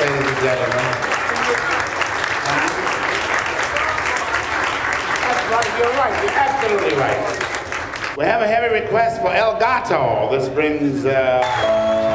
ladies and gentlemen. That's right, you're right, you're absolutely right. We have a heavy request for El Gato. This brings